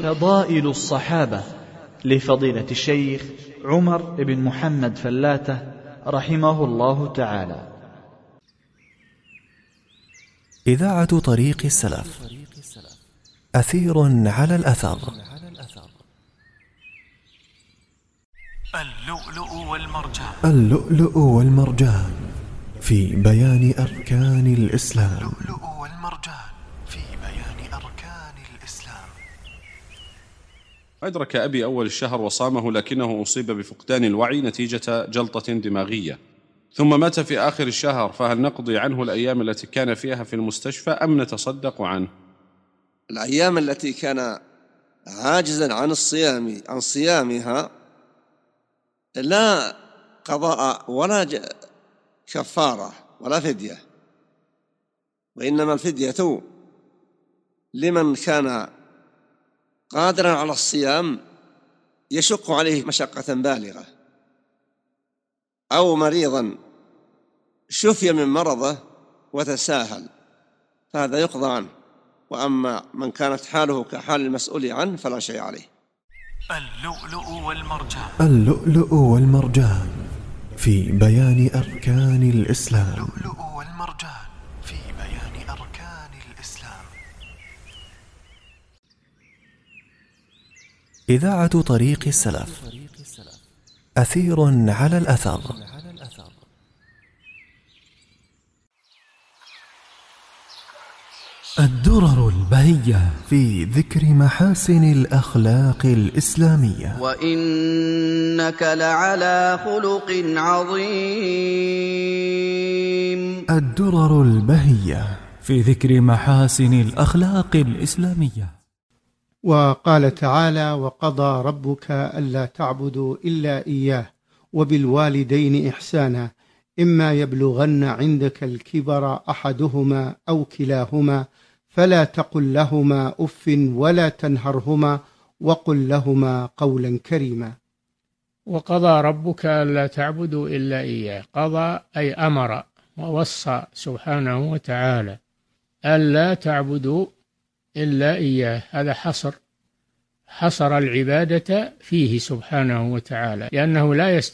فضائل الصحابة لفضيلة الشيخ عمر بن محمد فلاتة رحمه الله تعالى. إذاعة طريق السلف، أثير على الأثر. اللؤلؤ والمرجان في بيان أركان الإسلام. أدرك أبي أول الشهر وصامه، لكنه أصيب بفقدان الوعي نتيجة جلطة دماغية، ثم مات في آخر الشهر، فهل نقضي عنه الأيام التي كان فيها في المستشفى أم نتصدق عنه؟ الأيام التي كان عاجزا عن صيامها لا قضاء ولا كفارة ولا فدية، وإنما الفدية لمن كان قادرا على الصيام يشق عليه مشقة بالغة، أو مريضا شفي من مرضه وتساهل، فهذا يقضى عنه. وأما من كانت حاله كحال المسؤول عنه فلا شيء عليه. اللؤلؤ والمرجان في بيان أركان الإسلام. إذاعة طريق السلف، أثير على الأثر. الدرر البهية في ذكر محاسن الأخلاق الإسلامية. وإنك لعلى خلق عظيم. الدرر البهية في ذكر محاسن الأخلاق الإسلامية. وقال تعالى: وقضى ربك ألا تعبدوا إلا إياه وبالوالدين إحسانا إما يبلغن عندك الكبر أحدهما أو كلاهما فلا تقل لهما أف ولا تنهرهما وقل لهما قولا كريما. وقضى ربك ألا تعبدوا إلا إياه، قضى أي أمر ووصى سبحانه وتعالى ألا تعبدوا إلا إياه. هذا حصر العبادة فيه سبحانه وتعالى، لأنه لا